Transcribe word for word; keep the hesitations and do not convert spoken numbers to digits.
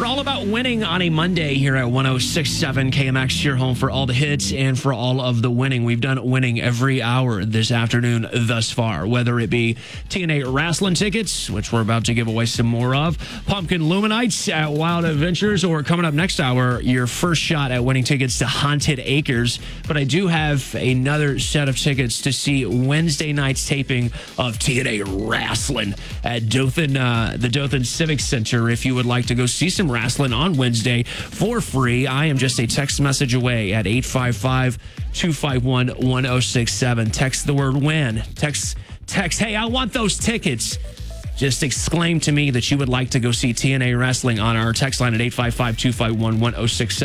all about winning on a Monday here at one oh six point seven K M X, your home for all the hits and for all of the winning. We've done winning every hour this afternoon thus far, whether it be T N A Wrestling tickets, which we're about to give away some more of, Pumpkin Luminites at Wild Adventures, or coming up next hour, your first shot at winning tickets to Haunted Acres. But I do have another set of tickets to see Wednesday night's taping of T N A Wrestling at Dothan, uh, the Dothan Civic Center. If you would like to go see some wrestling on Wednesday for free, I am just a text message away at eight five five, two five one, one oh six seven. Text the word win. Text, text, hey, I want those tickets. Just exclaim to me that you would like to go see T N A Wrestling on our text line at eight five five, two five one, one oh six seven.